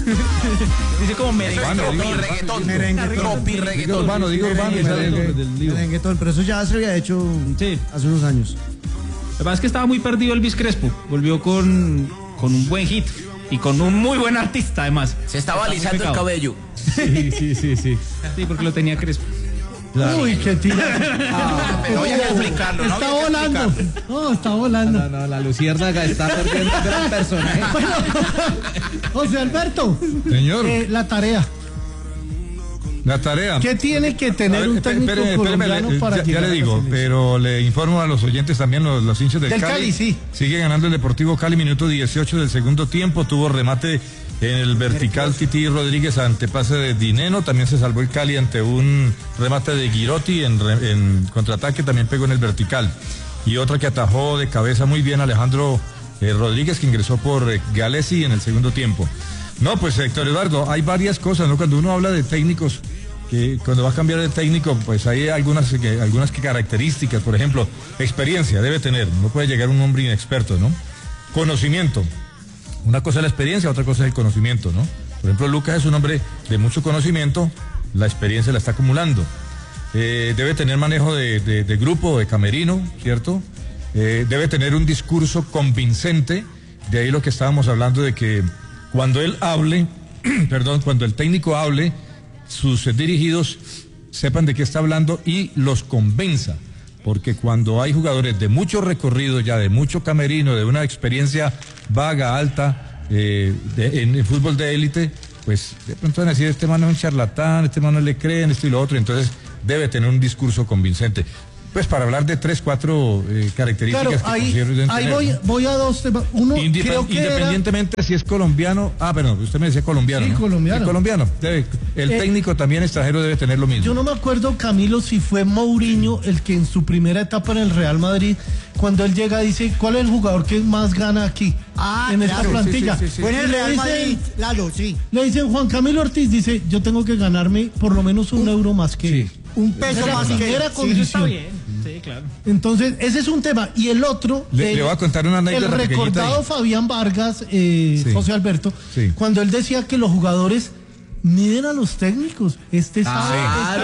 Dice como merengue. Digo urbano. Merenguetón, pero eso ya se había hecho hace unos años. Lo que pasa es que estaba muy perdido Elvis Crespo. Volvió con un buen hit y con un muy buen artista, además. Se estaba alisando el cabello. Sí, porque lo tenía Crespo. Claro. Uy, qué tira. Pero voy a explicarlo, ¿no? Está volando. No, está volando. No, la luciérnaga está perdiendo un gran personaje. Bueno, José Alberto. Señor. La tarea. La tarea. ¿Qué tiene que tener un técnico colombiano para llegar? Ya le digo, pero le informo a los oyentes también, los hinchas del Cali. Sí. Sigue ganando el Deportivo Cali, minuto 18 del segundo tiempo. Tuvo remate en el vertical Titi Rodríguez ante pase de Dineno. También se salvó el Cali ante un remate de Girotti en contraataque. También pegó en el vertical. Y otra que atajó de cabeza muy bien Alejandro Rodríguez, que ingresó por Galesi en el segundo tiempo. No, pues Héctor Eduardo, hay varias cosas, ¿no? Cuando uno habla de técnicos, que cuando va a cambiar de técnico, pues hay algunas características. Por ejemplo, experiencia debe tener, no puede llegar un hombre inexperto, ¿no? Conocimiento. Una cosa es la experiencia, otra cosa es el conocimiento, ¿no? Por ejemplo, Lucas es un hombre de mucho conocimiento, la experiencia la está acumulando. Debe tener manejo de grupo, de camerino, ¿cierto? Debe tener un discurso convincente, de ahí lo que estábamos hablando de que cuando él hable, cuando el técnico hable, sus dirigidos sepan de qué está hablando y los convenza. Porque cuando hay jugadores de mucho recorrido ya, de mucho camerino, de una experiencia vaga, alta, en fútbol de élite, pues de pronto van a decir, este mano es un charlatán, este mano le creen, esto y lo otro. Entonces debe tener un discurso convincente. Pues para hablar de 3, 4 características claro, que considero ahí voy a dos temas. Uno, creo que independientemente si es colombiano. Perdón, usted me decía colombiano. Sí, ¿no? colombiano. Sí, colombiano. El técnico también extranjero debe tener lo mismo. Yo no me acuerdo, Camilo, si fue Mourinho el que en su primera etapa en el Real Madrid, cuando él llega, dice, ¿cuál es el jugador que más gana aquí? En esta plantilla. Sí. Fue en el Real Madrid, Lalo, sí. Le dicen, Juan Camilo Ortiz, dice, yo tengo que ganarme por lo menos un euro más que él. Un peso más que él. Sí, está bien. Sí, claro. Entonces, ese es un tema. Y el otro, le voy a contar una anécdota. El recordado Fabián Vargas, José Alberto, cuando él decía que los jugadores miden a los técnicos. Sabe,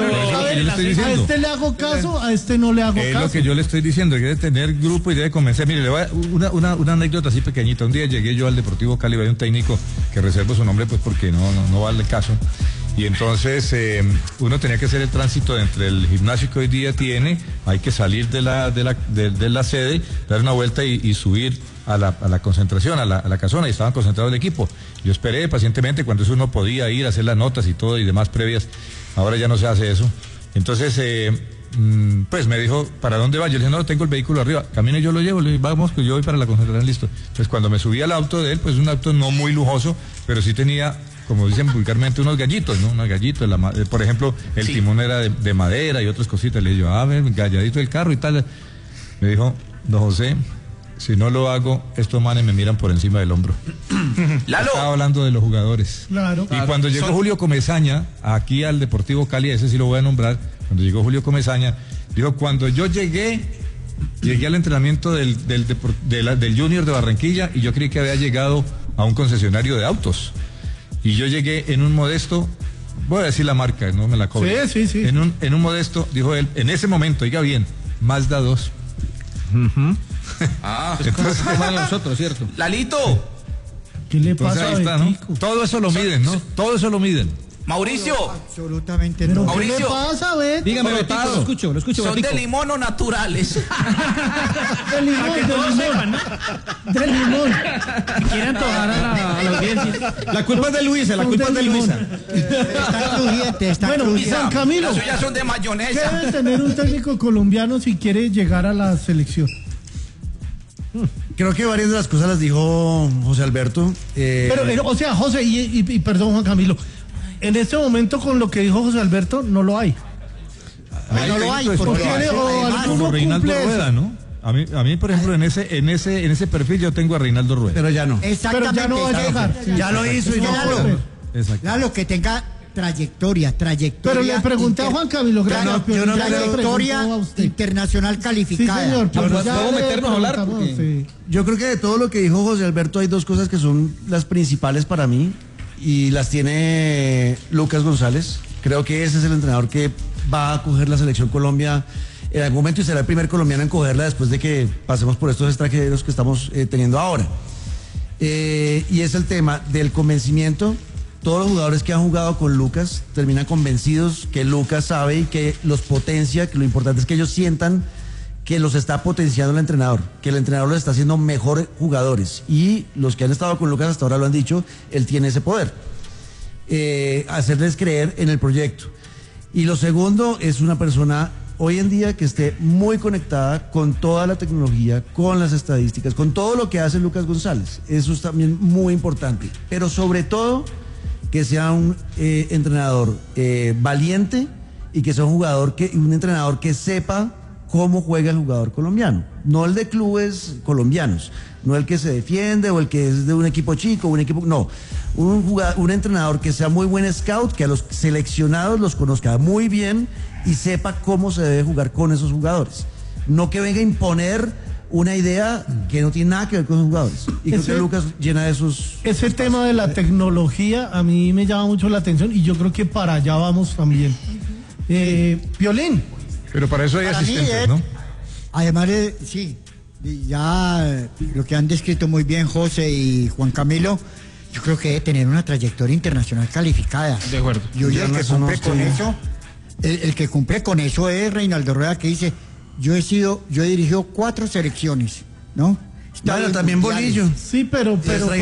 a este le hago caso, a este no le hago caso. Es lo que yo le estoy diciendo, que debe tener grupo y debe convencer. Mire, le voy a una anécdota así pequeñita. Un día llegué yo al Deportivo Cali, hay un técnico que reservo su nombre pues porque no vale caso. Y entonces uno tenía que hacer el tránsito entre el gimnasio que hoy día tiene, hay que salir de la sede, dar una vuelta y subir a la concentración, a la casona, y estaban concentrados el equipo. Yo esperé pacientemente cuando eso uno podía ir a hacer las notas y todo y demás previas. Ahora ya no se hace eso. Entonces, pues me dijo, ¿para dónde va? Yo le dije, no, tengo el vehículo arriba, camine, yo lo llevo. Le dije, vamos, que yo voy para la concentración, listo. Entonces cuando me subí al auto de él, pues un auto no muy lujoso, pero sí tenía, como dicen vulgarmente, unos gallitos, ¿no? Unos gallitos, por ejemplo, el timón era de madera y otras cositas. Le dije yo, galladito del carro y tal. Me dijo, don José, si no lo hago, estos manes me miran por encima del hombro. Lalo. Estaba hablando de los jugadores. Claro. Y cuando llegó Julio Comesaña, aquí al Deportivo Cali, ese sí lo voy a nombrar, cuando llegó Julio Comesaña, dijo, cuando yo llegué al entrenamiento del Junior de Barranquilla, y yo creí que había llegado a un concesionario de autos. Y yo llegué en un modesto, voy a decir la marca, no me la cobro. Sí. En un modesto, dijo él, en ese momento, oiga bien, Mazda 2. Entonces, como nosotros, ¿cierto? Lalito. ¿Qué le pasa a Betico? Todo eso lo miden, ¿no? Todo eso lo miden. Mauricio. Absolutamente ¿Pero no. qué le Mauricio. pasa, Betico? Dígame, Betico, lo escucho, Son Betico. de limón o naturales. De limón, Para que todos sepan, ¿no? de limón. Quieren tocar a la audiencia. La culpa es de Luisa, la culpa es de Luisa. Está crujiente, está Bueno, crujiente. San Camilo, Las suyas son de ¿qué mayonesa. debe tener un técnico colombiano si quiere llegar a la selección? Creo que varias de las cosas las dijo José Alberto. Pero, o sea, José, y perdón, Juan Camilo, en este momento con lo que dijo José Alberto, no lo hay. No lo hay, ¿Por porque qué? O alguno Como Reinaldo cumple Rueda, eso. ¿no? A mí, por ejemplo, en ese perfil yo tengo a Reinaldo Rueda. Pero ya no. Exactamente. Pero ya no va a llegar. Ya lo hizo y no. Exacto. Lalo, que tenga trayectoria. Pero le pregunté a Juan Camilo, gracias. yo no trayectoria internacional Sí, calificada. señor. pero ¿Podemos ya le meternos a hablar? preguntamos, Porque- sí. Yo creo que de todo lo que dijo José Alberto hay dos cosas que son las principales para mí y las tiene Lucas González. Creo que ese es el entrenador que va a coger la selección Colombia en algún momento y será el primer colombiano en cogerla después de que pasemos por estos extranjeros que estamos teniendo ahora. Y es el tema del convencimiento. Todos los jugadores que han jugado con Lucas terminan convencidos que Lucas sabe y que los potencia, que lo importante es que ellos sientan que los está potenciando el entrenador, que el entrenador los está haciendo mejores jugadores. Y los que han estado con Lucas hasta ahora lo han dicho, él tiene ese poder. Hacerles creer en el proyecto. Y lo segundo es una persona hoy en día que esté muy conectada con toda la tecnología, con las estadísticas, con todo lo que hace Lucas González. Eso es también muy importante. Pero sobre todo, que sea un entrenador valiente y que sea un entrenador que sepa cómo juega el jugador colombiano. No el de clubes colombianos, no el que se defiende o el que es de un equipo chico, no. Un entrenador que sea muy buen scout, que a los seleccionados los conozca muy bien y sepa cómo se debe jugar con esos jugadores. No que venga a imponer una idea que no tiene nada que ver con los jugadores. Y creo que Lucas llena de esos... Ese tema de la tecnología a mí me llama mucho la atención y yo creo que para allá vamos también. Piolín. Pero para eso hay asistentes, ¿no? Además, sí, ya lo que han descrito muy bien José y Juan Camilo, yo creo que debe tener una trayectoria internacional calificada. De acuerdo. Y hoy el que cumple con eso, el que cumple con eso es Reinaldo Rueda, que dice, yo he dirigido 4 selecciones, ¿no? Bueno, también Bolillo. Sí, pero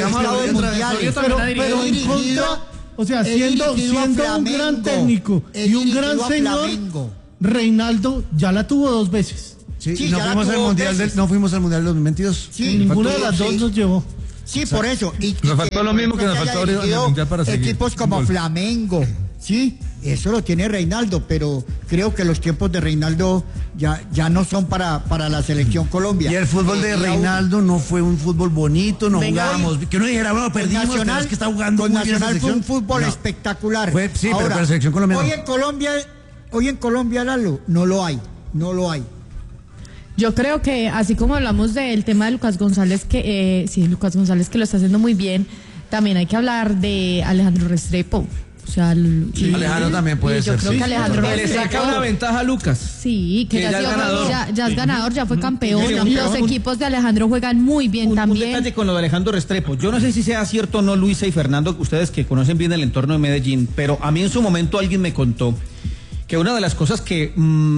en contra, o sea, siendo un gran técnico y un gran señor, Reinaldo ya la tuvo 2 veces. Sí, y no fuimos al Mundial del 2022. Sí, ninguna de las dos nos llevó. Sí, por eso. Y nos faltó lo mismo que nos faltó ahorita en el Mundial para seguir. Equipos como Flamengo, sí, eso lo tiene Reinaldo, pero creo que los tiempos de Reinaldo ya no son para la selección Colombia. Y el fútbol de Reinaldo no fue un fútbol bonito, no jugábamos. Que uno dijera, bueno, perdimos, pero es que está jugando con muy bien la Nacional selección. fue un fútbol espectacular. Sí, ahora, pero la selección colombiana hoy en Colombia, Lalo, no lo hay. Yo creo que así como hablamos del tema de Lucas González, Lucas González que lo está haciendo muy bien, también hay que hablar de Alejandro Restrepo. O sea, Alejandro también puede ser. Yo creo que Alejandro le saca una ventaja a Lucas. Sí, que ya es ganador, ya fue campeón. Sí, los equipos de Alejandro juegan muy bien también. Un detalle con lo de Alejandro Restrepo. Yo no sé si sea cierto o no, Luisa y Fernando, ustedes que conocen bien el entorno de Medellín, pero a mí en su momento alguien me contó que una de las cosas que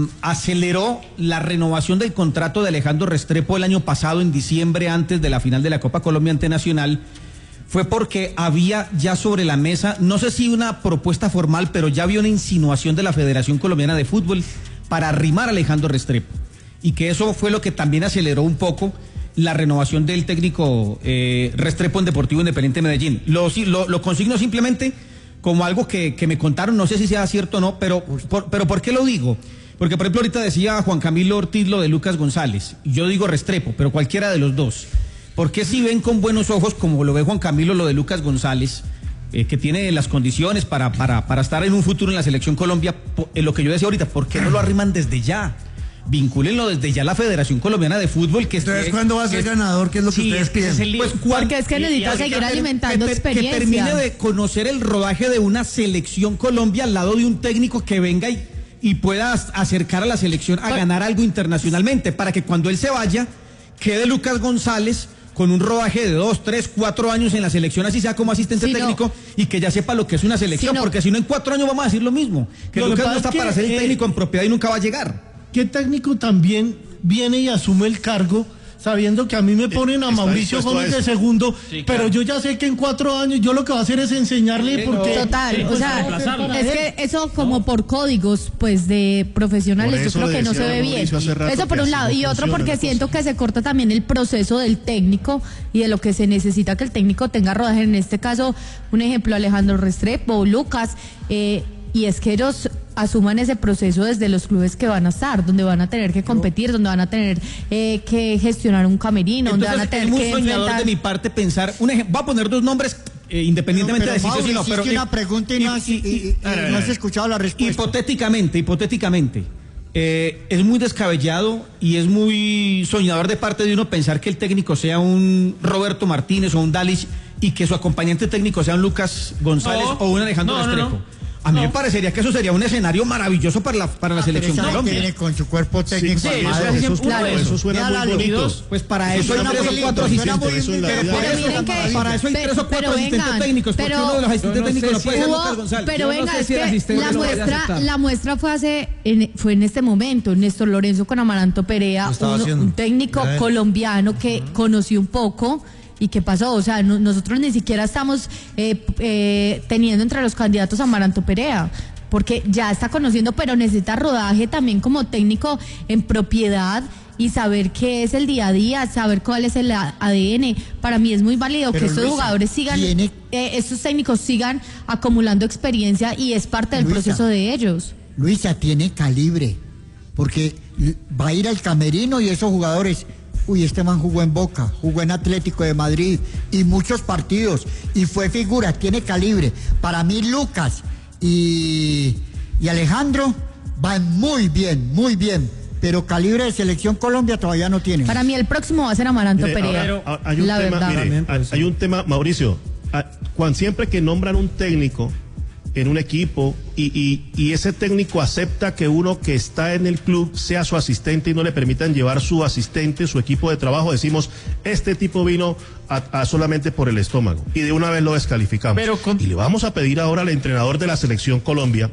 aceleró la renovación del contrato de Alejandro Restrepo el año pasado, en diciembre, antes de la final de la Copa Colombia ante Nacional, fue porque había ya sobre la mesa, no sé si una propuesta formal, pero ya había una insinuación de la Federación Colombiana de Fútbol para arrimar a Alejandro Restrepo. Y que eso fue lo que también aceleró un poco la renovación del técnico Restrepo en Deportivo Independiente de Medellín. Lo consigno simplemente como algo que me contaron, no sé si sea cierto o no, pero ¿por qué lo digo? Porque, por ejemplo, ahorita decía Juan Camilo Ortiz lo de Lucas González, yo digo Restrepo, pero cualquiera de los dos. ¿Por qué si ven con buenos ojos, como lo ve Juan Camilo, lo de Lucas González, que tiene las condiciones para estar en un futuro en la Selección Colombia, lo que yo decía ahorita, ¿por qué no lo arriman desde ya? Vincúlenlo desde ya a la Federación Colombiana de Fútbol. Entonces, ¿cuándo va a ser ganador? ¿Qué es lo que ustedes piden? Pues, porque es que necesita seguir alimentando experiencia. Que termine de conocer el rodaje de una Selección Colombia al lado de un técnico que venga y pueda acercar a la selección a ganar algo internacionalmente, para que cuando él se vaya, quede Lucas González con un rodaje de 2, 3, 4 años en la selección, así sea como asistente técnico, y que ya sepa lo que es una selección, porque si no en 4 años vamos a decir lo mismo, que Lucas no está para ser el técnico en propiedad y nunca va a llegar. ¿Qué técnico también viene y asume el cargo sabiendo que a mí me ponen a Mauricio Gómez de segundo, sí, claro, pero yo ya sé que en 4 años yo lo que va a hacer es enseñarle porque... Total, o sea, es que eso como por códigos, pues, de profesionales, yo creo que no se ve bien. Eso por un lado, y otro porque siento que se corta también el proceso del técnico y de lo que se necesita que el técnico tenga rodaje. En este caso, un ejemplo, Alejandro Restrepo, Lucas, y es que ellos asuman ese proceso desde los clubes que van a estar, donde van a tener que competir, donde van a tener que gestionar un camerino, entonces, donde van a tener es muy que soñador enfrentar... de mi parte pensar, voy a poner 2 nombres independientemente de si sí o no, pero una pregunta y no has escuchado la respuesta. Hipotéticamente, es muy descabellado y es muy soñador de parte de uno pensar que el técnico sea un Roberto Martínez o un Dalich, y que su acompañante técnico sea un Lucas González o un Alejandro Restrepo. A mí me parecería que eso sería un escenario maravilloso para la selección de Colombia. Viene con su cuerpo técnico. Sí, eso suena muy bonito. Pues para eso hay 3 o 4 asistentes. Para eso hay 3 o 4 asistentes técnicos. Porque uno de los asistentes técnicos no puede ser Lucas González. Pero venga, es que la muestra fue en este momento. Néstor Lorenzo con Amaranto Perea, un técnico colombiano que conoció un poco. ¿Y qué pasó? O sea, nosotros ni siquiera estamos teniendo entre los candidatos a Amaranto Perea, porque ya está conociendo, pero necesita rodaje también como técnico en propiedad y saber qué es el día a día, saber cuál es el ADN. Para mí es muy válido que estos jugadores sigan, estos técnicos sigan acumulando experiencia y es parte del proceso de ellos. Luisa, tiene calibre, porque va a ir al camerino y esos jugadores... Uy, este man jugó en Boca, jugó en Atlético de Madrid y muchos partidos y fue figura, tiene calibre. Para mí Lucas y Alejandro van muy bien, pero calibre de selección Colombia todavía no tiene. Para mí el próximo va a ser Amaranto Perea. Hay un tema, Mauricio, siempre que nombran un técnico en un equipo y ese técnico acepta que uno que está en el club sea su asistente y no le permitan llevar su asistente, su equipo de trabajo, decimos, este tipo vino solamente por el estómago y de una vez lo descalificamos. Y le vamos a pedir ahora al entrenador de la selección Colombia,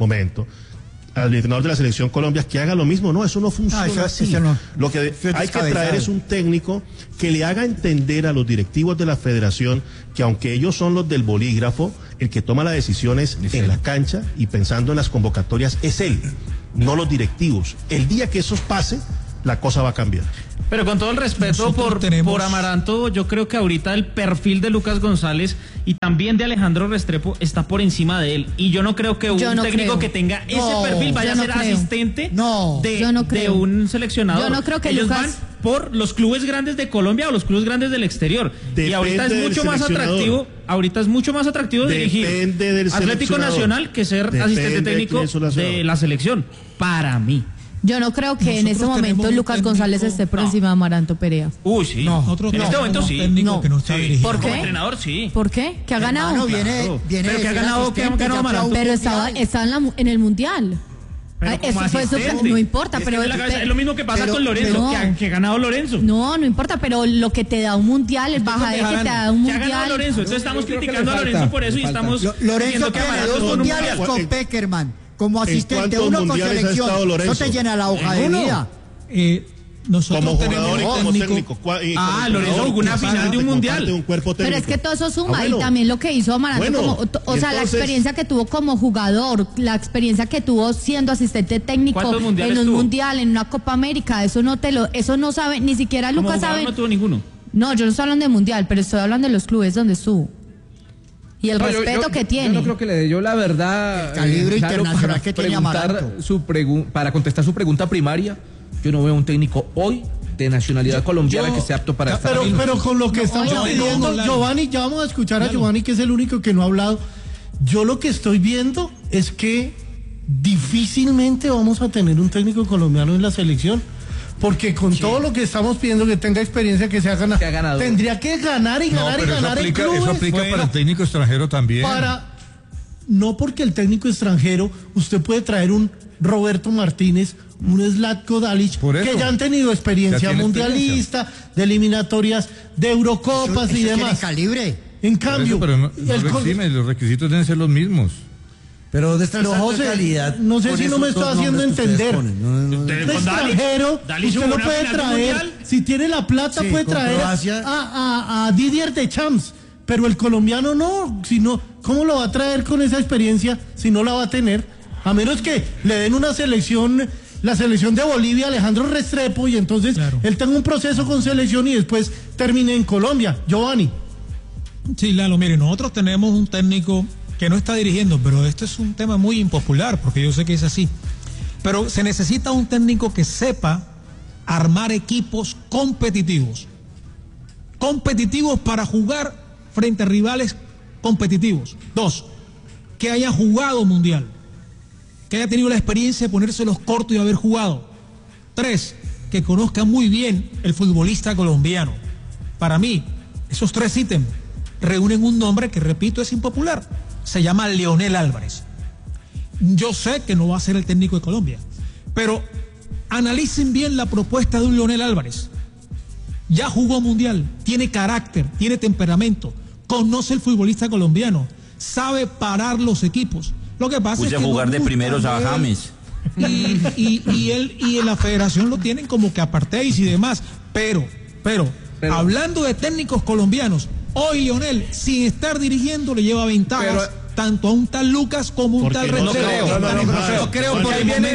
al entrenador de la selección Colombia que haga lo mismo. No, eso no funciona así. No. Lo que hay que traer es un técnico que le haga entender a los directivos de la federación que aunque ellos son los del bolígrafo, el que toma las decisiones en la cancha y pensando en las convocatorias es él, no los directivos. El día que eso pase, la cosa va a cambiar. Pero con todo el respeto por Amaranto, yo creo que ahorita el perfil de Lucas González y también de Alejandro Restrepo está por encima de él. Y yo no creo que un técnico que tenga ese perfil vaya a ser asistente de un seleccionador. Yo no creo que ellos van por los clubes grandes de Colombia o los clubes grandes del exterior. Y ahorita es mucho más atractivo, dirigir Atlético Nacional que ser asistente técnico de la selección. Para mí. Yo no creo que en este momento Lucas González esté por encima de Amaranto Perea. Uy, sí. En este momento sí. Que no está dirigiendo. ¿Por qué? Como entrenador, sí. ¿Por qué? ¿Qué ha ganado? Viene pero que ha ganado Amaranto. Pero estaba en el Mundial. Eso no importa, pero es lo mismo que pasa con Lorenzo, que ha ganado Lorenzo. No importa, pero lo que te da un mundial, el bajaje que te da un mundial. Que ha ganado Lorenzo, entonces estamos criticando a Lorenzo por eso y estamos Lorenzo tiene 2 mundiales con Peckerman. Como asistente, uno con selección, no te llena la hoja de vida. Como jugador y como técnico. Lorenzo jugó una final de un mundial. Pero es que todo eso suma y también lo que hizo Amaranto, la experiencia que tuvo como jugador, la experiencia que tuvo siendo asistente técnico en un mundial, en una Copa América, eso no sabe, ni siquiera Lucas sabe. No tuvo ninguno. No, yo no estoy hablando de mundial, pero estoy hablando de los clubes donde estuvo. Y el respeto que tiene. Yo no creo que le dé yo la verdad. El calibre internacional que tiene Amaranto. Para contestar su pregunta primaria, yo no veo un técnico hoy de nacionalidad colombiana que sea apto para estar. Pero con lo que estamos pidiendo, Giovanni, ya vamos a escuchar a Giovanni, que es el único que no ha hablado. Yo lo que estoy viendo es que difícilmente vamos a tener un técnico colombiano en la selección. Porque con todo lo que estamos pidiendo, que tenga experiencia, que sea ganador, tendría que ganar y ganar en clubes. Eso aplica para el técnico extranjero también. No porque el técnico extranjero, usted puede traer un Roberto Martínez, un Zlatko Dalic, que ya han tenido experiencia mundialista, de eliminatorias, de Eurocopas y demás. Calibre. En cambio, pero los requisitos deben ser los mismos. Pero ¿dónde está el salto de calidad? No sé si no me está haciendo entender. Un extranjero, usted lo puede traer, si tiene la plata puede traer a Didier Deschamps, pero el colombiano no, ¿cómo lo va a traer con esa experiencia si no la va a tener? A menos que le den una selección, la selección de Bolivia, Alejandro Restrepo, y entonces él tenga un proceso con selección y después termine en Colombia. Giovanni. Sí, Lalo, mire, nosotros tenemos un técnico que no está dirigiendo, pero esto es un tema muy impopular, porque yo sé que es así. Pero se necesita un técnico que sepa armar equipos competitivos. Competitivos para jugar frente a rivales competitivos. 2, que haya jugado mundial. Que haya tenido la experiencia de ponerse los cortos y haber jugado. 3, que conozca muy bien el futbolista colombiano. Para mí, esos 3 ítems reúnen un nombre que, repito, es impopular. Se llama Leonel Álvarez. Yo sé que no va a ser el técnico de Colombia, pero analicen bien la propuesta de un Leonel Álvarez. Ya jugó mundial, tiene carácter, tiene temperamento, conoce el futbolista colombiano, sabe parar los equipos. Lo que pasa es que jugar de primeros a James. Y él y la federación lo tienen como que apartéis y demás, pero hablando de técnicos colombianos, hoy Leonel, sin estar dirigiendo, le lleva ventajas tanto a un tal Lucas como un tal Restrepo. No creo, porque viene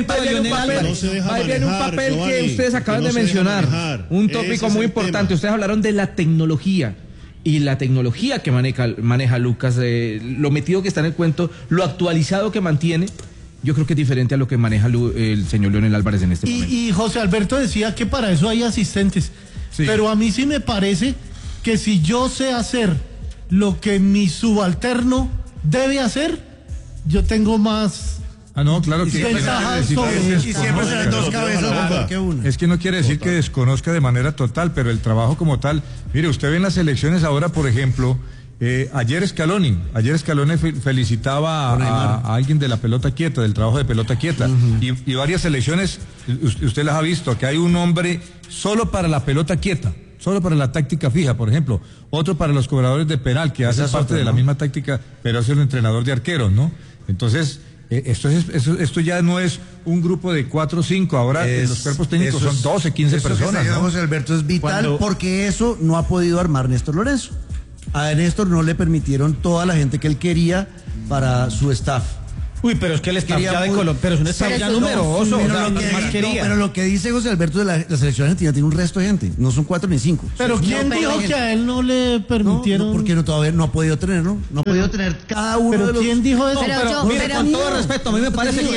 un papel que ustedes acaban de mencionar, un tópico muy importante. Ustedes hablaron de la tecnología. Y la tecnología que maneja Lucas, lo metido que está en el cuento, lo actualizado que mantiene, yo creo que es diferente a lo que maneja el señor Leonel Álvarez en este momento. Y José Alberto decía que para eso hay asistentes. Sí. Pero a mí sí me parece que si yo sé hacer lo que mi subalterno debe hacer, yo tengo más... no, claro que y siempre serán dos cabezas mejor que una. Es que no quiere decir que desconozca de manera total, pero el trabajo como tal, mire, usted ve en las elecciones ahora, por ejemplo, ayer Scaloni felicitaba a alguien de la pelota quieta, del trabajo de pelota quieta, y varias elecciones, usted las ha visto, que hay un hombre solo para la pelota quieta, solo para la táctica fija, por ejemplo, otro para los cobradores de penal, que hacen parte de la misma táctica, pero es el entrenador de arqueros, ¿no? Entonces, esto ya no es un grupo de 4 o 5, ahora los cuerpos técnicos son 12, 15 personas. ¿No? José Alberto, es vital porque eso no ha podido armar Néstor Lorenzo. A Néstor no le permitieron toda la gente que él quería para su staff. Uy, pero es que el staff ya de Colombia, pero es un staff ya numeroso. Pero lo que dice José Alberto de la selección argentina tiene un resto de gente, no son 4 ni 5. Pero ¿quién dijo que a él no le permitieron? No, porque todavía no ha podido tenerlo, no ha podido tener cada uno de los... ¿Quién dijo eso? Mire, con todo respeto, a mí me parece que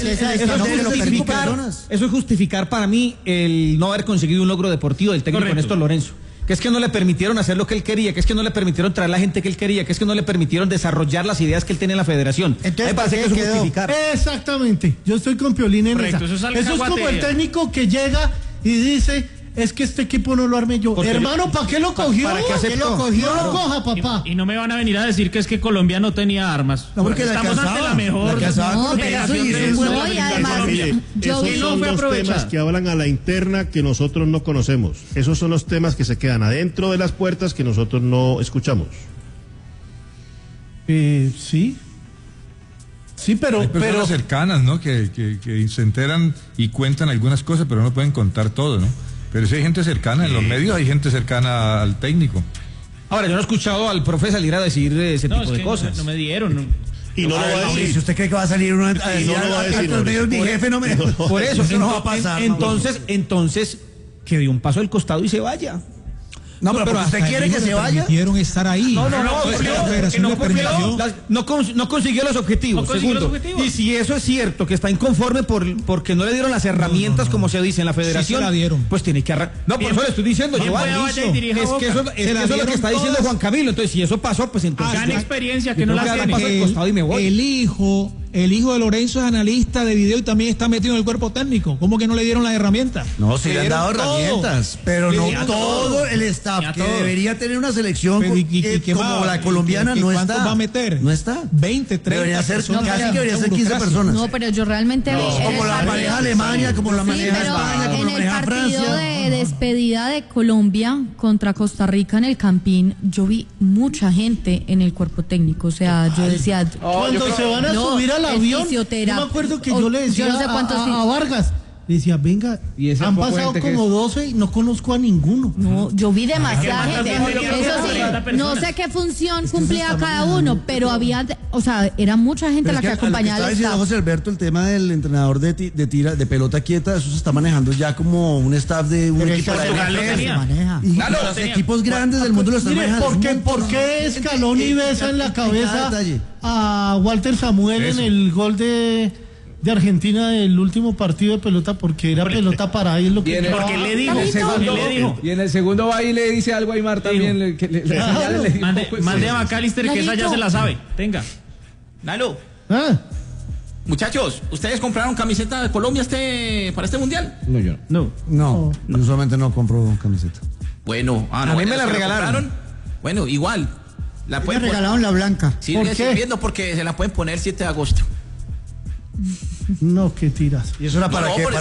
eso es justificar para mí el no haber conseguido un logro deportivo del técnico Néstor Lorenzo. Que es que no le permitieron hacer lo que él quería, que es que no le permitieron traer la gente que él quería, que es que no le permitieron desarrollar las ideas que él tenía en la federación. Entonces, me parece que eso es justificar. Exactamente, yo estoy con Piolín en esa. Eso es como el técnico que llega y dice... Es que este equipo no lo armé yo. Hermano, ¿para qué lo cogió? ¿Para qué aceptó? No lo coja, papá. Y no me van a venir a decir que es que Colombia no tenía armas. No, porque estamos ante la mejor. Y además, esos son los temas que hablan a la interna que nosotros no conocemos. Esos son los temas que se quedan adentro de las puertas que nosotros no escuchamos. Sí. Sí, pero... Hay personas cercanas, ¿no? Que se enteran y cuentan algunas cosas, pero no pueden contar todo, ¿no? Pero si hay gente cercana, en los medios hay gente cercana al técnico. Ahora, yo no he escuchado al profe salir a decir ese tipo de cosas. No me dieron. Y no lo va a decir. Si usted cree que va a salir uno a decir, no lo va a decir, los medios, mi jefe no me... Por eso, no va a pasar. Entonces, que dé un paso al costado y se vaya. No, pero usted quiere que se vaya. Quieren estar ahí. No consiguió los objetivos. Segundo. Y si eso es cierto, que está inconforme porque no le dieron las herramientas, como se dice en la federación, sí la dieron. Pues tiene que arrancar. No, por eso le estoy diciendo, Giovanni. Es que eso es lo que está diciendo Juan Camilo. Entonces, si eso pasó, pues entonces. Gana experiencia, que no la tiene. El hijo de Lorenzo es analista de video y también está metido en el cuerpo técnico. ¿Cómo que no le dieron las herramientas? No, sí le han dado herramientas, pero no todo el staff que debería tener una selección como la colombiana no está. ¿Va a meter? No está. 20, 30. Debería ser, casi debería ser 15 personas. No, pero yo realmente... Como la maneja Alemania, como la maneja España, como la maneja Francia. En el partido de despedida de Colombia contra Costa Rica en el Campín, yo vi mucha gente en el cuerpo técnico. O sea, yo decía... Cuando se van a subir al avión, yo me acuerdo que yo le decía a Vargas, le decía, venga, han pasado como 12 y no conozco a ninguno. No, yo vi demasiada gente. Eso sí, no sé qué función cumplía cada uno, pero había, o sea, era mucha gente la que acompañaba al staff. Estaba diciendo José Alberto, el tema del entrenador de pelota quieta, eso se está manejando ya como un staff de un equipo y los equipos grandes del mundo lo están manejando. ¿Por qué Scaloni besa en la cabeza a Walter Samuel en el gol de Argentina del último partido de pelota? Porque era pelota parada y es lo que... Porque le dijo. Y en el segundo va y le dice algo a Aymar también. Mande a McAllister, que esa ya se la sabe. Tenga. Lalo. Muchachos, ¿ustedes compraron camiseta de Colombia para este mundial? No, yo no. No, usualmente no compro camiseta. Bueno, a mí me la regalaron. Bueno, igual. La pueden regalaron la blanca. Sigue sirviendo porque se la pueden poner el 7 de agosto. No, qué tiras. ¿Y eso era para qué?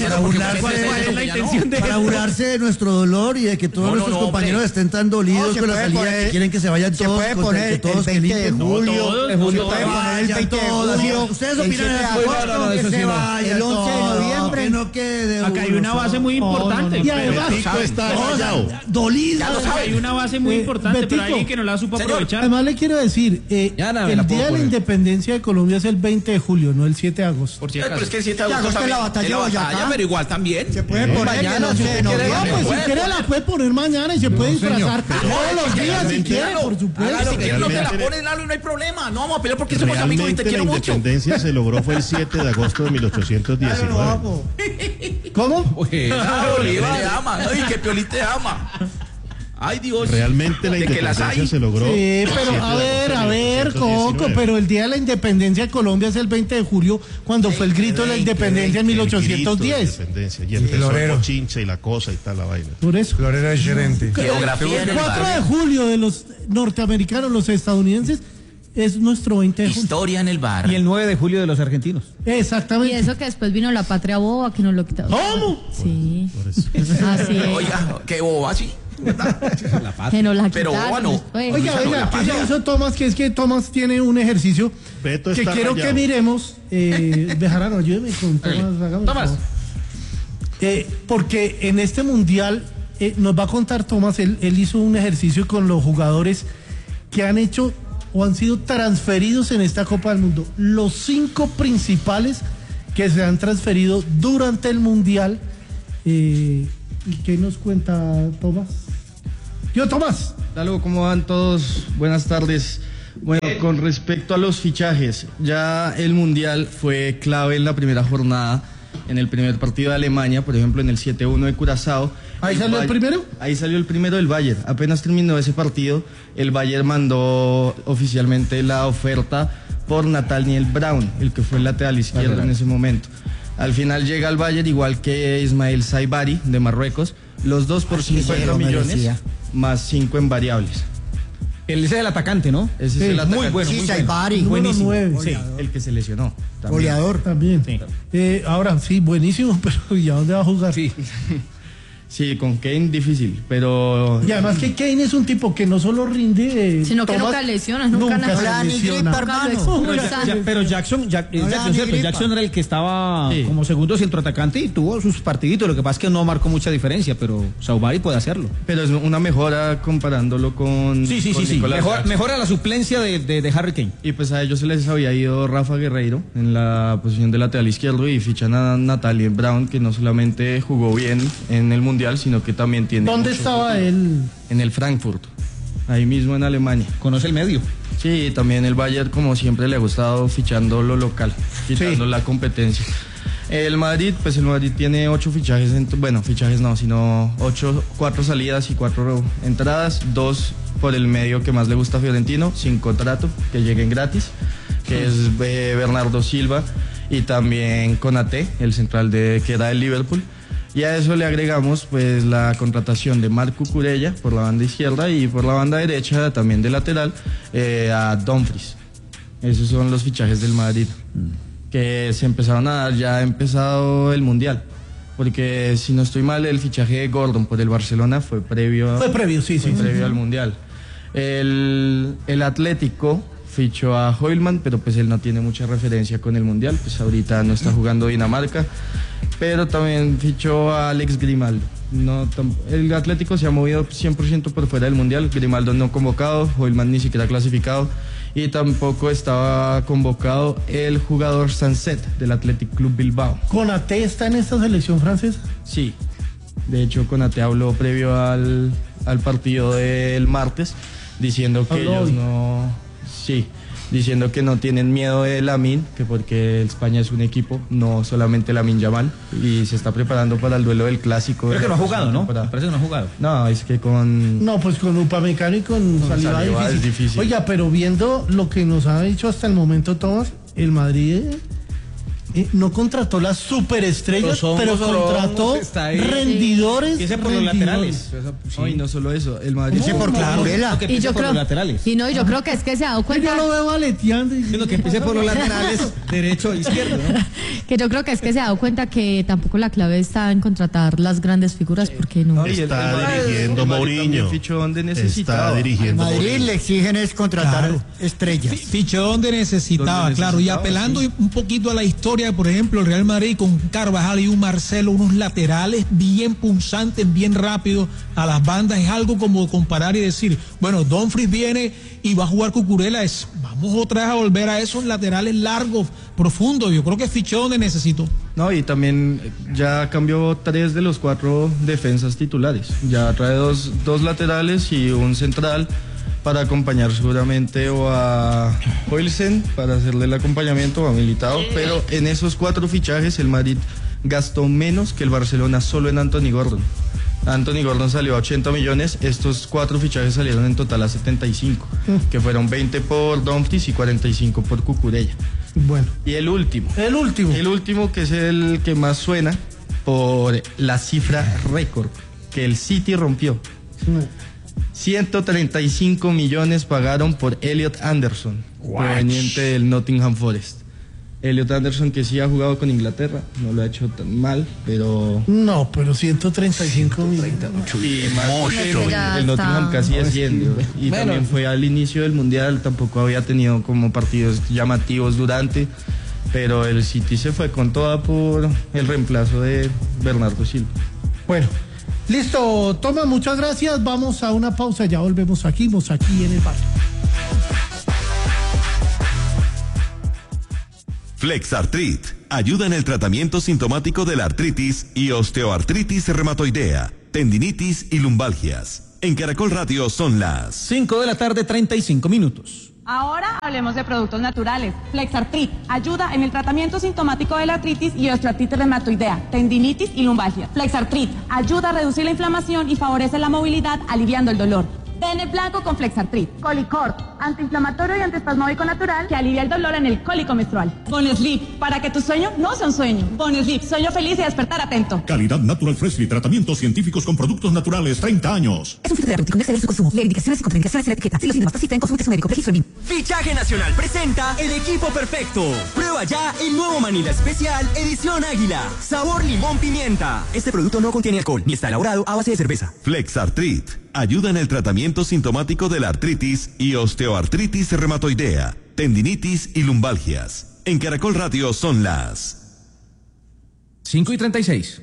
Para burlarse de nuestro dolor y de que todos nuestros compañeros estén tan dolidos con la salida que quieren que se vayan todos. Se puede poner el 20 de julio. Se puede poner el 20 de julio. Ustedes opinan de agosto, que se vaya el 11 de noviembre. No quede. Acá hay una base muy importante. Y además está rayado. Dolido. Hay una base muy importante, pero hay alguien que no la supo aprovechar. Además le quiero decir, el Día de la Independencia de Colombia es el 20 de julio, no el 7 de agosto. Por si acaso. Pero es que el 7 de agosto también, la batalla de Boyacá. pero igual también. Se puede poner mañana, si quiere la puede poner mañana y se puede disfrazar todos los días si quiere, por supuesto. Si quieres no te la pones, Lalo, y no hay problema. No vamos a pelear porque somos amigos y te quiero mucho. La independencia se logró fue el 7 de agosto de 1819. ¿Cómo? Piolín te ama. Ay, que Piolín te ama. Ay, Dios. Realmente la independencia se logró. Sí, pero a ver, Coco, pero el Día de la Independencia de Colombia es el 20 de julio, cuando fue el grito de la independencia en 1810. Y empezó el cochincha y la cosa y tal, la vaina. Por eso. Florero es gerente. El 4 de julio de los norteamericanos, los estadounidenses, es nuestro 20 de julio. Historia en el bar. Y el 9 de julio de los argentinos. Y Exactamente. eso que después vino la patria boba, que nos lo quitaron. ¿Cómo? Sí. Así es. Oiga, qué boba, sí. Que nos la Pero quitaron bueno. después. Oiga, ¿qué hizo Tomás? Que es que Tomás tiene un ejercicio Beto que está quiero rayado. que miremos. Bejarano, ayúdeme con Tomás. Tomás. Porque en este mundial nos va a contar Tomás, él hizo un ejercicio con los jugadores que han hecho o han sido transferidos en esta Copa del Mundo. Los 5 principales que se han transferido durante el mundial. ¿Y qué nos cuenta Tomás? Tomás. Hola, ¿cómo van todos? Buenas tardes. Bueno, con respecto a los fichajes, ya el Mundial fue clave en la primera jornada, en el primer partido de Alemania, por ejemplo, en el 7-1 de Curazao. ¿Ahí salió el primero? Ahí salió el primero del Bayern. Apenas terminó ese partido, el Bayern mandó oficialmente la oferta por Nathaniel Brown, el que fue el lateral izquierdo en ese momento. Al final llega al Bayern, igual que Ismael Saibari, de Marruecos, los dos por 50 millones, más 5 en variables. Ese es el atacante, ¿no? Ese es el atacante. Muy bueno. Sí, Saibari. Buenísimo. Sí, el que se lesionó. También. Goleador también. Sí. Ahora sí, buenísimo, pero ¿y a dónde va a jugar? Sí. Sí, con Kane difícil, pero... Y además que Kane es un tipo que no solo rinde... Sino que nunca lesiona, nunca se lesiona. Pero Jackson era el que estaba como segundo centroatacante y tuvo sus partiditos. Lo que pasa es que no marcó mucha diferencia, pero Saibari puede hacerlo. Pero es una mejora comparándolo con... Sí. Mejora la suplencia de Harry Kane. Y pues a ellos se les había ido Rafa Guerreiro en la posición de lateral izquierdo y fichan a Nathaniel Brown, que no solamente jugó bien en el Mundial, sino que también tiene... ¿Dónde estaba él? En el Frankfurt, ahí mismo en Alemania. ¿Conoce el medio? Sí, también el Bayern, como siempre, le ha gustado fichando lo local, quitando la competencia. El Madrid tiene 8 fichajes, fichajes no, sino 4 salidas y 4 entradas, 2 por el medio que más le gusta a Fiorentino, sin contrato, que lleguen gratis, que es Bernardo Silva y también Konaté, el central que era del Liverpool. Y a eso le agregamos pues la contratación de Marc Cucurella por la banda izquierda y por la banda derecha también de lateral a Dumfries. Esos son los fichajes del Madrid que se empezaron a dar, ya ha empezado el Mundial. Porque si no estoy mal, el fichaje de Gordon por el Barcelona fue previo al Mundial. El Atlético fichó a Hoylman, pero pues él no tiene mucha referencia con el Mundial, pues ahorita no está jugando Dinamarca. Pero también fichó a Alex Grimaldo. El Atlético se ha movido 100% por fuera del Mundial. Grimaldo no convocado, Hoylman ni siquiera clasificado. Y tampoco estaba convocado el jugador Sanset del Athletic Club Bilbao. ¿Konaté está en esta selección francesa? Sí. De hecho, Konaté habló previo al partido del martes diciendo que ellos no... Sí, diciendo que no tienen miedo de Lamine, que porque España es un equipo, no solamente Lamine Yamal, y se está preparando para el duelo del clásico. Pero que no ha jugado, ¿no? Parece que no ha jugado. No, es que con... No, pues con Upamecano y con Saliba es difícil. Oiga, pero viendo lo que nos ha dicho hasta el momento Tomás, el Madrid no contrató las superestrellas, pero contrató rendidores. Ese por los laterales. No, y no solo eso, el Madrid. Ese por Cucurella. Y yo creo, yo creo que es que se ha dado cuenta. Yo lo veo aleteando. Que empiece por los laterales, derecho e izquierdo, ¿no? Que yo creo que es que se ha dado cuenta que tampoco la clave está en contratar las grandes figuras, porque no. Está dirigiendo Mourinho. Fichó donde necesitaba. Está dirigiendo Al Madrid le exigen es contratar estrellas. Fichó donde necesitaba, claro. Y apelando un poquito a la historia, por ejemplo, el Real Madrid con Carvajal y un Marcelo, unos laterales bien punzantes, bien rápidos a las bandas, es algo como comparar y decir, bueno, Dumfries viene y va a jugar Cucurella, vamos otra vez a volver a esos laterales largos, profundos. Yo creo que fichó donde necesitó. No, y también ya cambió 3 de los 4 defensas titulares. Ya trae dos laterales y un central para acompañar seguramente o a Huijsen para hacerle el acompañamiento, o a Militao, pero en esos 4 fichajes el Madrid gastó menos que el Barcelona solo en Anthony Gordon. Anthony Gordon salió a 80 millones, estos 4 fichajes salieron en total a 75, que fueron 20 por Dumfries y 45 por Cucurella. Bueno. Y el último, que es el que más suena por la cifra récord que el City rompió. 135 millones pagaron por Elliot Anderson, proveniente del Nottingham Forest. Elliot Anderson, que sí ha jugado con Inglaterra, no lo ha hecho tan mal, pero... No, pero 135 millones. El Nottingham casi asciende. Y también fue al inicio del Mundial, tampoco había tenido como partidos llamativos durante, pero el City se fue con toda por el reemplazo de Bernardo Silva. Bueno. Listo, Toma, muchas gracias. Vamos a una pausa, ya volvemos aquí en el bar. Flexartrit ayuda en el tratamiento sintomático de la artritis y osteoartritis reumatoidea, tendinitis y lumbalgias. En Caracol Radio son las 5 de la tarde, 35 minutos. Ahora hablemos de productos naturales. Flexartrit ayuda en el tratamiento sintomático de la artritis y osteoartritis reumatoidea, tendinitis y lumbalgia. Flexartrit ayuda a reducir la inflamación y favorece la movilidad, aliviando el dolor. Pene blanco con Flexartrit. Colicort, antiinflamatorio y antiespasmódico natural que alivia el dolor en el cólico menstrual. Bonesleep, para que tu sueño no sea un sueño. Bonesleep, sueño feliz y despertar atento. Calidad Natural Freshly, tratamientos científicos con productos naturales, 30 años. Es un filtro terapéutico, no exceder su consumo. Lee indicaciones y contraindicaciones en la etiqueta. Si los síntomas persisten, consulte a su médico. Registro BIM. Fichaje Nacional presenta el equipo perfecto. Prueba ya el nuevo Manila Especial Edición Águila. Sabor limón pimienta. Este producto no contiene alcohol ni está elaborado a base de cerveza. Flexartrit ayuda en el tratamiento sintomático de la artritis y osteoartritis reumatoidea, tendinitis y lumbalgias. En Caracol Radio son las 5:36.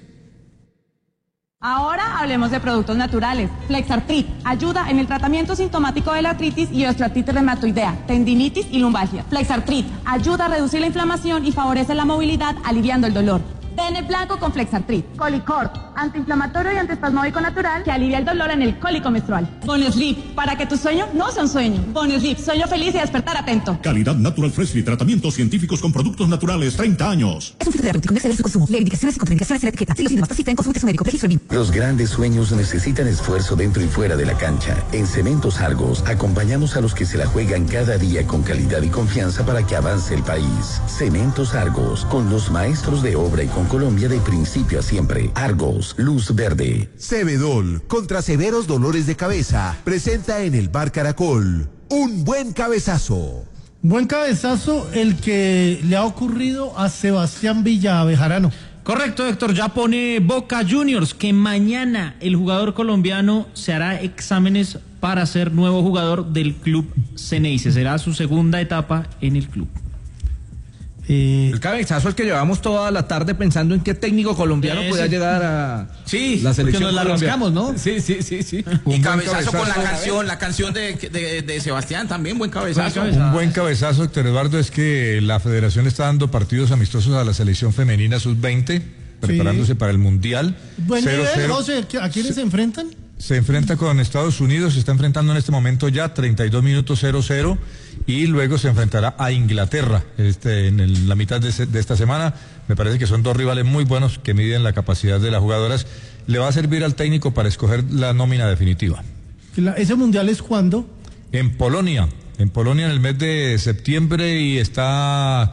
Ahora hablemos de productos naturales. Flexartrit ayuda en el tratamiento sintomático de la artritis y osteoartritis reumatoidea, tendinitis y lumbalgia. Flexartrit ayuda a reducir la inflamación y favorece la movilidad, aliviando el dolor. Pene blanco con Flexartrit. Colicort, antiinflamatorio y antiespasmódico natural que alivia el dolor en el cólico menstrual. Bonesleep, para que tu sueño no sea un sueño. Bonesleep, sueño feliz y despertar atento. Calidad Natural Freshly, tratamientos científicos con productos naturales, 30 años. Es un filtro terapéutico, no exceder su consumo. Lee indicaciones y contraindicaciones en la etiqueta. Si los síntomas persisten, consulte a su médico. Registro BIM. Los grandes sueños necesitan esfuerzo dentro y fuera de la cancha. En Cementos Argos acompañamos a los que se la juegan cada día con calidad y confianza para que avance el país. Cementos Argos, con los maestros de obra y con Colombia de principio a siempre. Argos, luz verde. Cebedol, contra severos dolores de cabeza, presenta en el Bar Caracol un buen cabezazo. Buen cabezazo el que le ha ocurrido a Sebastián Villa Bejarano. Correcto, Héctor, ya pone Boca Juniors que mañana el jugador colombiano se hará exámenes para ser nuevo jugador del club Ceneice. Será su segunda etapa en el club. El cabezazo es que llevamos toda la tarde pensando en qué técnico colombiano podía llegar a la selección. Nos la rascamos, ¿no? Sí. Y cabezazo con la canción de Sebastián también, buen cabezazo. Un buen cabezazo, Héctor Eduardo, es que la federación está dando partidos amistosos a la selección femenina sub-20, preparándose para el Mundial. Buen nivel, José, ¿a quiénes se enfrentan? Se enfrenta con Estados Unidos, se está enfrentando en este momento ya 32 minutos 0-0 y luego se enfrentará a Inglaterra en la mitad de esta semana. Me parece que son dos rivales muy buenos que miden la capacidad de las jugadoras. Le va a servir al técnico para escoger la nómina definitiva. ¿Ese mundial es cuándo? En Polonia en el mes de septiembre y está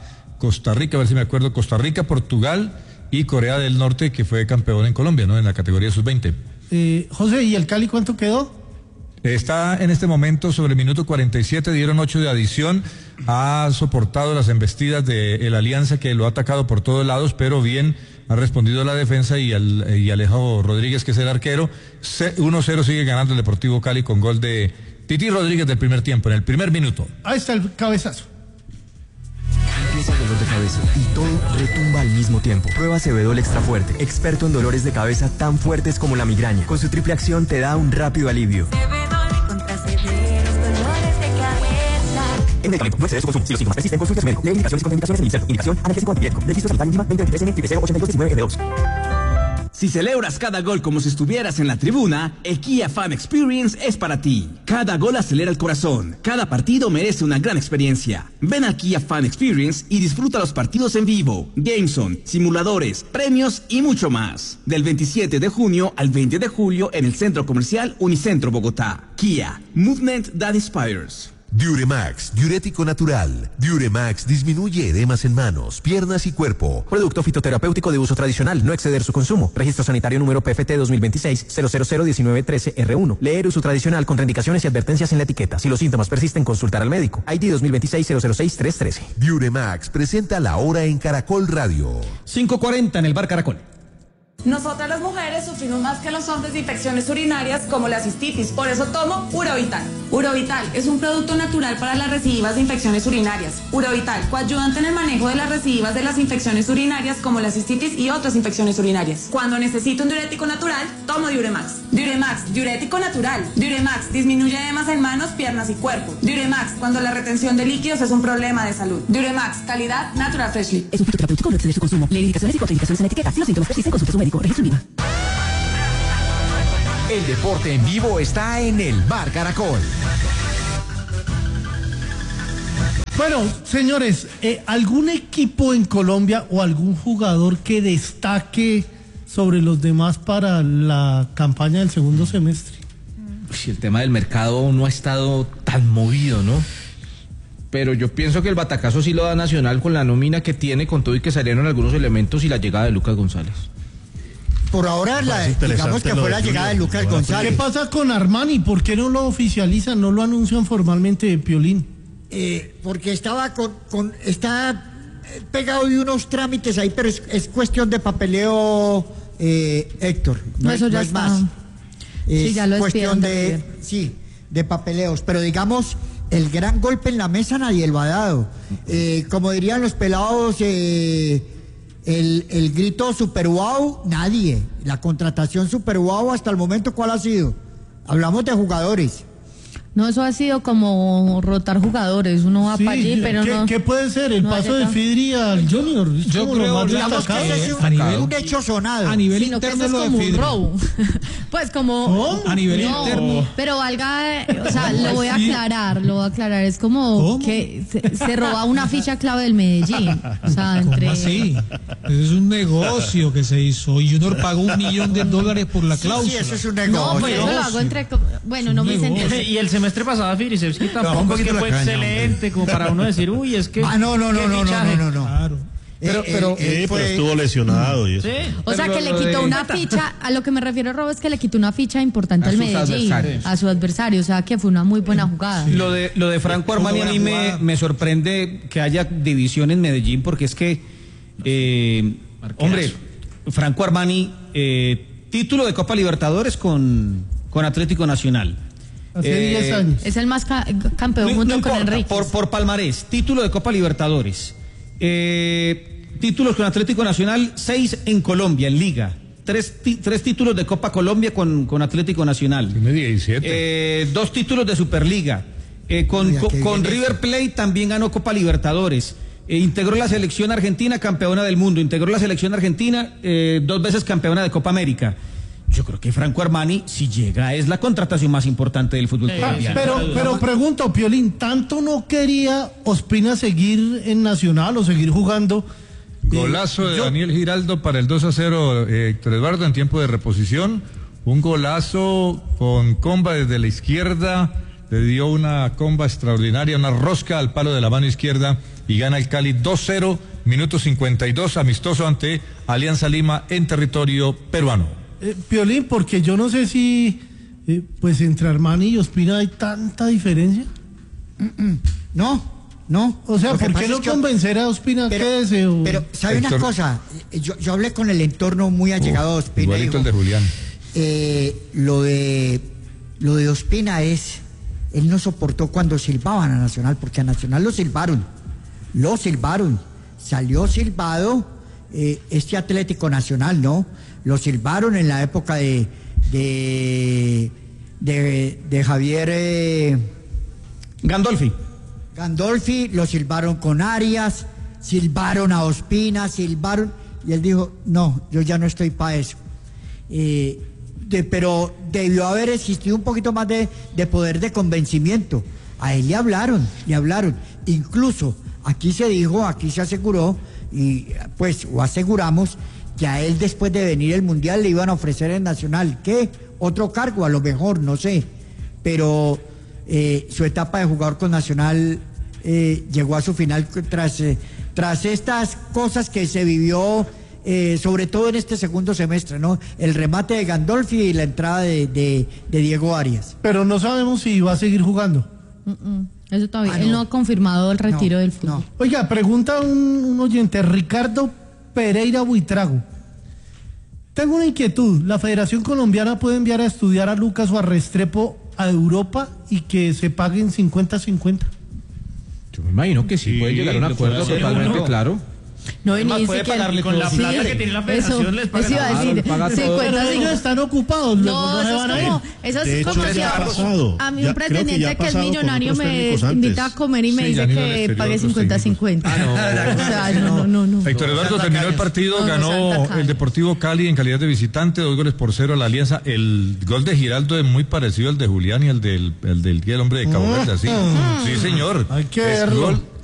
Costa Rica, a ver si me acuerdo, Costa Rica, Portugal y Corea del Norte, que fue campeón en Colombia, ¿no? En la categoría sub-20. José, ¿y el Cali cuánto quedó? Está en este momento sobre el minuto 47, dieron 8 de adición, ha soportado las embestidas de la Alianza que lo ha atacado por todos lados, pero bien ha respondido a la defensa y Alejo Rodríguez, que es el arquero. 1-0 sigue ganando el Deportivo Cali con gol de Titi Rodríguez del primer tiempo, en el primer minuto. Ahí está el cabezazo. Empieza el dolor de cabeza y todo retumba al mismo tiempo. Prueba Acebedol Extra Fuerte, experto en dolores de cabeza tan fuertes como la migraña. Con su triple acción te da un rápido alivio. Acebedol contra severos dolores de cabeza. En medicamento, no exceder su consumo. Si los síntomas persisten, consulte a su médico. Lee indicaciones y contraindicaciones en inserto. Indicación, analgésico antibiótico. Registro sanitario mínima 2023 N, TPC 8219F2. Si celebras cada gol como si estuvieras en la tribuna, el Kia Fan Experience es para ti. Cada gol acelera el corazón. Cada partido merece una gran experiencia. Ven al Kia Fan Experience y disfruta los partidos en vivo, Gameson, simuladores, premios y mucho más. Del 27 de junio al 20 de julio en el Centro Comercial Unicentro Bogotá. Kia, Movement that Inspires. Diuremax, diurético natural. Diuremax disminuye edemas en manos, piernas y cuerpo. Producto fitoterapéutico de uso tradicional, no exceder su consumo. Registro sanitario número PFT 2026-0001913R1. Leer uso tradicional, contraindicaciones y advertencias en la etiqueta. Si los síntomas persisten, consultar al médico. ID 2026-006-313. Diuremax presenta La Hora en Caracol Radio. 5:40 en el Bar Caracol. Nosotras las mujeres sufrimos más que los hombres de infecciones urinarias como la cistitis, por eso tomo Urovital. Urovital es un producto natural para las recidivas de infecciones urinarias. Urovital, coayudante en el manejo de las recidivas de las infecciones urinarias como la cistitis y otras infecciones urinarias. Cuando necesito un diurético natural, tomo Diuremax. Diuremax, diurético natural. Diuremax, disminuye edemas en manos, piernas y cuerpo. Diuremax, cuando la retención de líquidos es un problema de salud. Diuremax, calidad Natural Freshly. Es un fitoterapéutico, no exceder su consumo. Leer indicaciones y contraindicaciones en la etiqueta. Si los síntomas persisten, consulte a su médico. Registro INVIMA. El deporte en vivo está en el Bar Caracol. Bueno, señores, ¿algún equipo en Colombia o algún jugador que destaque sobre los demás para la campaña del segundo semestre? Si el tema del mercado no ha estado tan movido, ¿no? Pero yo pienso que el batacazo sí lo da Nacional con la nómina que tiene, con todo y que salieron algunos elementos y la llegada de Lucas González. Por ahora, digamos que fue la llegada de Lucas González. ¿Qué pasa con Armani? ¿Por qué no lo oficializan, no lo anuncian formalmente, Piolín? Porque está pegado de unos trámites ahí, pero es cuestión de papeleo, Héctor. Eso ya es está. más. Sí, ya lo cuestión de papeleos. Pero digamos, el gran golpe en la mesa nadie lo ha dado. Como dirían los pelados, el grito super wow, nadie. La contratación super wow hasta el momento, ¿cuál ha sido? Hablamos de jugadores. No, eso ha sido como rotar jugadores. Uno va para allí, pero no. ¿Qué puede ser? El paso de Fidri al Junior. Yo creo que es un hecho sonado. A nivel sino interno que eso es como un robo. Pues como. A nivel interno. Pero valga, o sea, lo voy a aclarar. Es como que se roba una ficha clave del Medellín. O sea, ¿Cómo así? Eso es un negocio que se hizo. Y Junior pagó $1 millón por la cláusula. Sí, eso es un negocio. No, pues eso lo hago entre. Bueno, no me sentí. Y el semestre pasado Firisevski tampoco es que fue excelente como para uno decir, uy, es que no. Claro. Pero estuvo lesionado y eso. ¿Sí? O sea, que le quitó una ficha, a lo que me refiero, Robo, es que le quitó una ficha importante al Medellín, a su adversario, o sea, que fue una muy buena jugada. Sí. Lo de Franco Armani a mí me sorprende que haya división en Medellín, porque es que, hombre, Franco Armani, título de Copa Libertadores con Atlético Nacional. Hace 10 años. Es el más campeón junto con Enrique. Por palmarés, título de Copa Libertadores. Títulos con Atlético Nacional, 6 en Colombia, en Liga. 3 títulos de Copa Colombia con Atlético Nacional. Tiene 17. 2 títulos de Superliga. Con River Plate también ganó Copa Libertadores. Integró la selección argentina, campeona del mundo. Integró la selección argentina, 2 veces campeona de Copa América. Yo creo que Franco Armani, si llega, es la contratación más importante del fútbol colombiano. Pero pregunto, Piolín, ¿tanto no quería Ospina seguir en Nacional o seguir jugando? Golazo de Daniel Giraldo para el 2-0, Héctor Eduardo, en tiempo de reposición. Un golazo con comba desde la izquierda. Le dio una comba extraordinaria, una rosca al palo de la mano izquierda y gana el Cali 2-0 minuto 52, amistoso ante Alianza Lima en territorio peruano. Piolín, porque yo no sé si pues entre Armani y Ospina hay tanta diferencia. No. O sea, ¿por qué no convencer a Ospina que deseo? Pero, ¿sabe una cosa? Yo hablé con el entorno muy allegado a Ospina. Igualito el de Julián. Lo de Ospina es, él no soportó cuando silbaban a Nacional, porque a Nacional lo silbaron, salió silbado este Atlético Nacional, ¿no? Lo silbaron en la época de Javier Gandolfi, lo silbaron con Arias, silbaron a Ospina, y él dijo, no, yo ya no estoy para eso. Pero debió haber existido un poquito más de poder de convencimiento. A él le hablaron. Incluso aquí se dijo, aquí se aseguró, o aseguramos que a él después de venir el Mundial le iban a ofrecer el Nacional, ¿qué? Otro cargo, a lo mejor, no sé. Pero su etapa de jugador con Nacional llegó a su final tras estas cosas que se vivió, sobre todo en este segundo semestre, ¿no? El remate de Gandolfi y la entrada de Diego Arias. Pero no sabemos si va a seguir jugando. Eso todavía. Él no ha confirmado el retiro del fútbol. No. Oiga, pregunta un oyente, Ricardo Pereira Buitrago. Tengo una inquietud. ¿La Federación Colombiana puede enviar a estudiar a Lucas o a Restrepo a Europa y que se paguen 50-50? Yo me imagino que sí puede llegar a un acuerdo totalmente claro. No, y ni puede pagarle con la plata que tiene la federación, les pagan. Eso iba a decir, pero ellos están ocupados, no se van a ir. Eso es como si a mí un pretendiente que es millonario me invita a comer y me dice que pague 50-50. O sea, no. Héctor Eduardo, terminó el partido, ganó el Deportivo Cali en calidad de visitante, 2-0 a la Alianza. El gol de Giraldo es muy parecido al de Julián y el del hombre de Cabo Verde, así. Sí, señor. Hay que verlo.